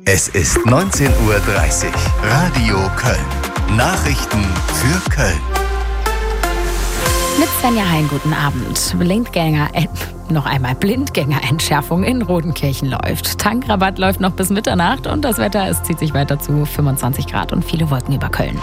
Es ist 19:30 Uhr. Radio Köln. Nachrichten für Köln. Mit Svenja Hein, guten Abend. Blindgängerentschärfung in Rodenkirchen läuft. Tankrabatt läuft noch bis Mitternacht und das Wetter, es zieht sich weiter zu 25 Grad und viele Wolken über Köln.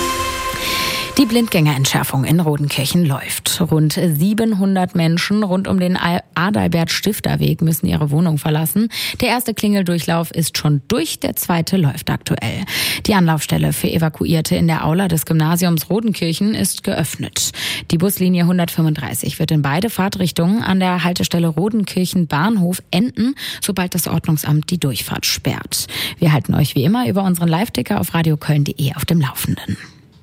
Die Blindgängerentschärfung in Rodenkirchen läuft. Rund 700 Menschen rund um den Adalbert-Stifter-Weg müssen ihre Wohnung verlassen. Der erste Klingeldurchlauf ist schon durch, der zweite läuft aktuell. Die Anlaufstelle für Evakuierte in der Aula des Gymnasiums Rodenkirchen ist geöffnet. Die Buslinie 135 wird in beide Fahrtrichtungen an der Haltestelle Rodenkirchen Bahnhof enden, sobald das Ordnungsamt die Durchfahrt sperrt. Wir halten euch wie immer über unseren Live-Ticker auf radioköln.de auf dem Laufenden.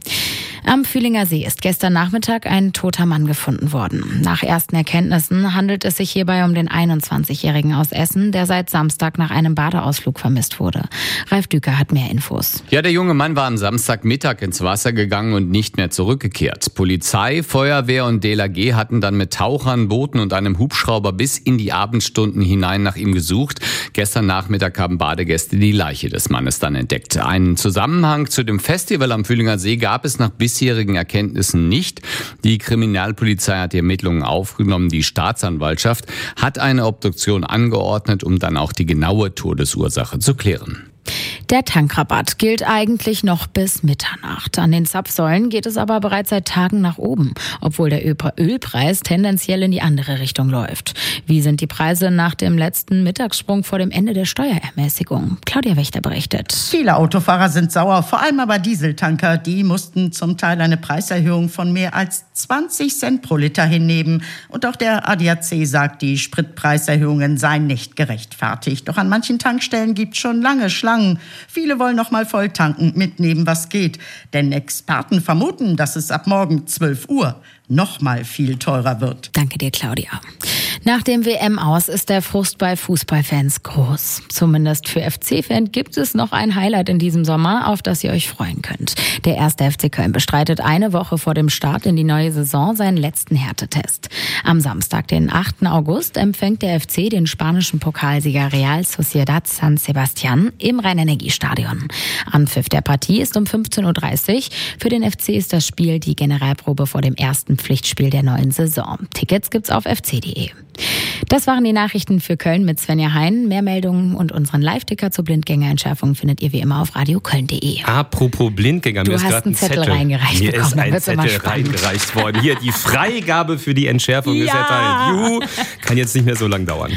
Am Fühlinger See ist gestern Nachmittag ein toter Mann gefunden worden. Nach ersten Erkenntnissen handelt es sich hierbei um den 21-Jährigen aus Essen, der seit Samstag nach einem Badeausflug vermisst wurde. Ralf Düker hat mehr Infos. Ja, der junge Mann war am Samstagmittag ins Wasser gegangen und nicht mehr zurückgekehrt. Polizei, Feuerwehr und DLRG hatten dann mit Tauchern, Booten und einem Hubschrauber bis in die Abendstunden hinein nach ihm gesucht. Gestern Nachmittag haben Badegäste die Leiche des Mannes dann entdeckt. Einen Zusammenhang zu dem Festival am Fühlinger See gab es nach bisherigen Erkenntnissen nicht. Die Kriminalpolizei hat die Ermittlungen aufgenommen. Die Staatsanwaltschaft hat eine Obduktion angeordnet, um dann auch die genaue Todesursache zu klären. Der Tankrabatt gilt eigentlich noch bis Mitternacht. An den Zapfsäulen geht es aber bereits seit Tagen nach oben, obwohl der Ölpreis tendenziell in die andere Richtung läuft. Wie sind die Preise nach dem letzten Mittagssprung vor dem Ende der Steuerermäßigung? Claudia Wächter berichtet. Viele Autofahrer sind sauer, vor allem aber Dieseltanker. Die mussten zum Teil eine Preiserhöhung von mehr als 20 Cent pro Liter hinnehmen. Und auch der ADAC sagt, die Spritpreiserhöhungen seien nicht gerechtfertigt. Doch an manchen Tankstellen gibt es schon lange Schlangen. Viele wollen noch mal voll tanken, mitnehmen, was geht. Denn Experten vermuten, dass es ab morgen 12 Uhr noch mal viel teurer wird. Danke dir, Claudia. Nach dem WM-Aus ist der Frust bei Fußballfans groß. Zumindest für FC-Fans gibt es noch ein Highlight in diesem Sommer, auf das ihr euch freuen könnt. Der 1. FC Köln bestreitet eine Woche vor dem Start in die neue Saison seinen letzten Härtetest. Am Samstag, den 8. August, empfängt der FC den spanischen Pokalsieger Real Sociedad San Sebastián im Rhein-Energie-Stadion. Anpfiff der Partie ist um 15:30 Uhr. Für den FC ist das Spiel die Generalprobe vor dem ersten Pflichtspiel der neuen Saison. Tickets gibt's auf fc.de. Das waren die Nachrichten für Köln mit Svenja Hein. Mehr Meldungen und unseren Live-Ticker zur Blindgängerentschärfung findet ihr wie immer auf radioköln.de. Apropos Blindgänger, mir ist gerade ein Zettel reingereicht Mir bekommen. ist ein Zettel reingereicht worden. Hier, die Freigabe für die Entschärfung ist erteilt. Juhu, kann jetzt nicht mehr so lang dauern.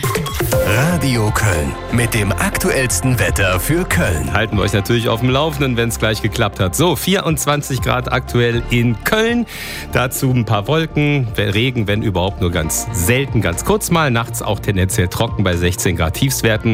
Radio Köln mit dem aktuellsten Wetter für Köln. Halten wir euch natürlich auf dem Laufenden, wenn es gleich geklappt hat. So, 24 Grad aktuell in Köln. Dazu ein paar Wolken, Regen, wenn überhaupt nur ganz selten, ganz kurz mal. Nachts auch tendenziell trocken bei 16 Grad Tiefstwerten.